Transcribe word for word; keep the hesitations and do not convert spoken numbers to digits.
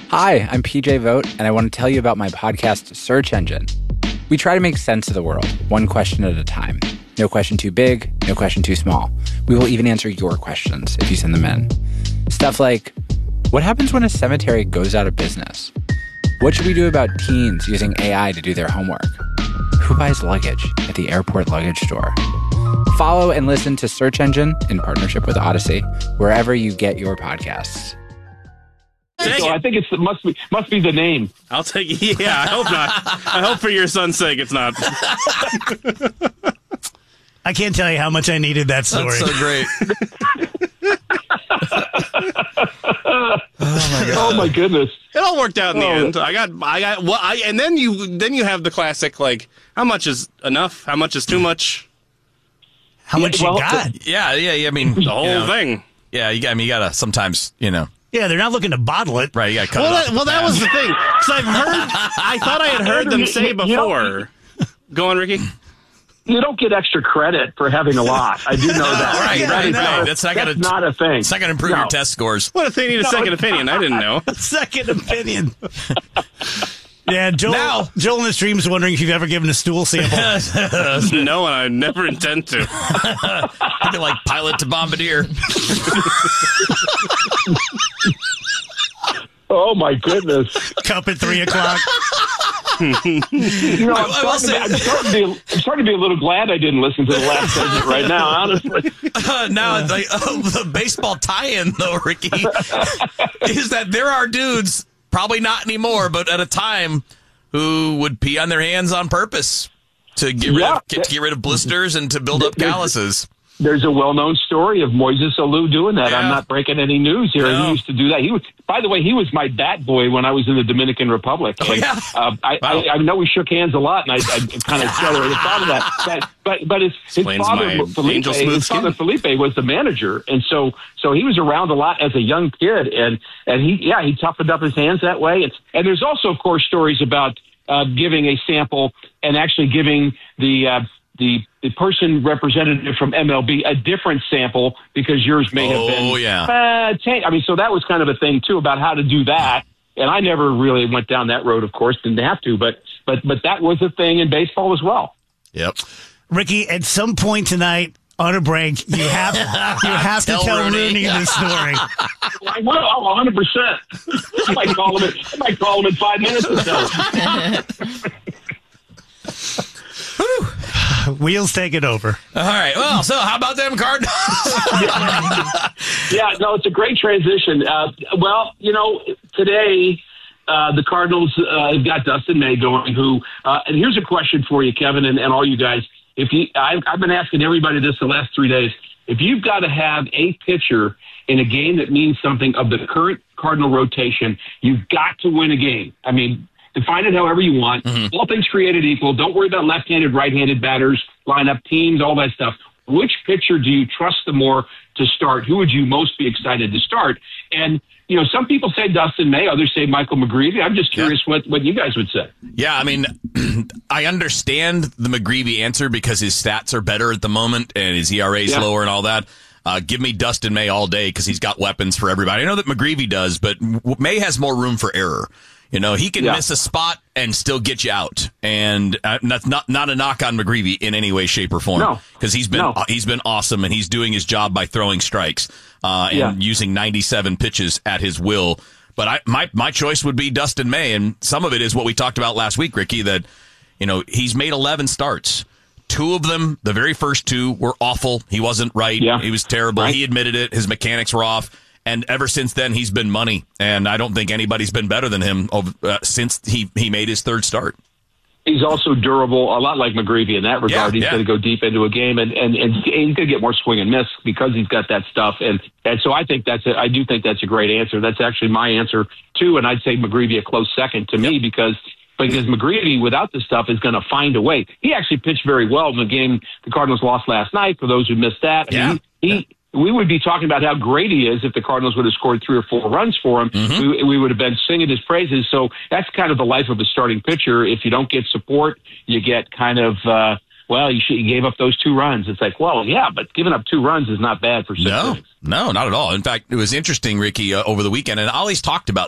Hi, I'm P J Vogt, and I want to tell you about my podcast, Search Engine. We try to make sense of the world, one question at a time. No question too big, no question too small. We will even answer your questions if you send them in. Stuff like, what happens when a cemetery goes out of business? What should we do about teens using A I to do their homework? Who buys luggage at the airport luggage store? Follow and listen to Search Engine in partnership with Odyssey, wherever you get your podcasts. So I think it's it must be must be the name. I'll take it. Yeah, I hope not. I hope for your son's sake it's not. I can't tell you how much I needed that story. That's so great. Oh my god! Oh my goodness! It all worked out in the Oh. end. I got, I got. Well, I and then you, then you have the classic like, how much is enough? How much is too much? How much well, you got? Yeah, yeah, yeah. I mean, The whole you know, thing. Yeah, you got. I mean, you gotta sometimes, you know, Yeah, they're not looking to bottle it. right? You gotta cut Well, it that, off. well, that was the thing. Because I've heard, I thought I had heard them say You know- before. Go on, Ricky. You don't get extra credit for having a lot. I do know that. right, That right, is right. not a- That's not that's gonna- not a thing. It's not gonna improve No. your test scores. What if they need a second opinion? I didn't know. Second opinion. Yeah, Joel, Now- Joel in the stream is wondering if you've ever given a stool sample. No, and I never intend to. You'd be like pilot to bombardier. Oh my goodness! Cup at three o'clock. You know, I'm, I will starting to, say- I'm, starting to be, I'm starting to be a little glad I didn't listen to the last segment right now. Honestly, Uh, now, it's like, oh, the baseball tie-in, though, Ricky, is that there are dudes, probably not anymore, but at a time, who would pee on their hands on purpose to get rid, Yeah. of, get, to get rid of blisters and to build up There's- calluses. there's a well-known story of Moises Alou doing that. Yeah. I'm not breaking any news here. No. He used to do that. He was, by the way, he was my bat boy when I was in the Dominican Republic. Like, Yeah. uh, I, Wow. I, I know we shook hands a lot, and I, I kind of accelerated thought of that. But but, but his, his Explains father, my Felipe, angel smooth his father skin. Felipe was the manager, and so so he was around a lot as a young kid, and and he yeah he toughened up his hands that way. It's and there's also of course stories about uh, giving a sample and actually giving the uh, the the person representative from M L B a different sample because yours may have been Oh, yeah. uh, ta- I mean, so that was kind of a thing too about how to do that. And I never really went down that road, of course, didn't have to, but but but that was a thing in baseball as well. Yep. Ricky, at some point tonight on a break, you have you have Tell to tell Rooney. Rooney this story. I will, oh, one hundred percent. I might call him. In, I might call him in five minutes or so. Wheels take it over. All right. Well, so how about them Cardinals? Yeah, no, it's a great transition. Uh, well, you know, today uh, the Cardinals uh, have got Dustin May going. Who? Uh, and here's a question for you, Kevin, and, and all you guys. If you, I've, I've been asking everybody this the last three days. If you've got to have a pitcher in a game that means something of the current Cardinal rotation, you've got to win a game. I mean, define it however you want. Mm-hmm. All things created equal. Don't worry about left-handed, right-handed batters, lineup teams, all that stuff. Which pitcher do you trust the more to start? Who would you most be excited to start? And, you know, some people say Dustin May, others say Michael McGreevy. I'm just curious yeah. what, what you guys would say. Yeah, I mean, I understand the McGreevy answer because his stats are better at the moment and his E R A is yeah. lower and all that. Uh, give me Dustin May all day because he's got weapons for everybody. I know that McGreevy does, but May has more room for error. You know, he can yeah. miss a spot and still get you out. And uh, that's not, not a knock on McGreevy in any way, shape, or form. No. Because he's been, no. uh, he's been awesome and he's doing his job by throwing strikes, uh, and yeah. using ninety-seven pitches at his will. But I, my, my choice would be Dustin May. And some of it is what we talked about last week, Ricky, that, you know, he's made eleven starts. Two of them, the very first two, were awful. He wasn't right. Yeah. He was terrible. Right. He admitted it. His mechanics were off. And ever since then, he's been money. And I don't think anybody's been better than him over, uh, since he, he made his third start. He's also durable, a lot like McGreevy in that regard. Yeah, he's yeah. going to go deep into a game, and, and, and he's going to get more swing and miss because he's got that stuff. And, and so I think that's a, I do think that's a great answer. That's actually my answer, too. And I'd say McGreevy a close second to yep. me because because McGreevy, without the stuff, is going to find a way. He actually pitched very well in the game the Cardinals lost last night, for those who missed that. Yeah. I mean, he, he we would be talking about how great he is if the Cardinals would have scored three or four runs for him. Mm-hmm. We, we would have been singing his praises. So that's kind of the life of a starting pitcher. If you don't get support, you get kind of, uh, well, you, should, you gave up those two runs. It's like, well, yeah, but giving up two runs is not bad for six no, innings. No, not at all. In fact, it was interesting, Ricky, uh, over the weekend, and Ollie's talked about